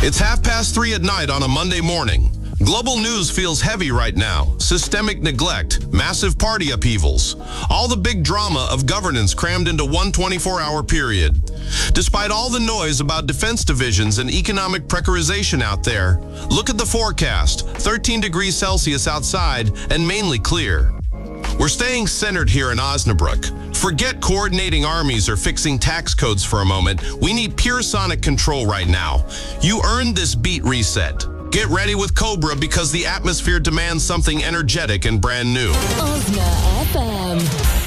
It's 3:30 at night on a Monday morning. Global news feels heavy right now. Systemic neglect, massive party upheavals, all the big drama of governance crammed into one 24-hour period. Despite all the noise about defense divisions and economic precarization out there, look at the forecast, 13 degrees Celsius outside and mainly clear. We're staying centered here in Osnabrück. Forget coordinating armies or fixing tax codes for a moment. We need pure sonic control right now. You earned this beat reset. Get ready with Cobra because the atmosphere demands something energetic and brand new. Osna FM.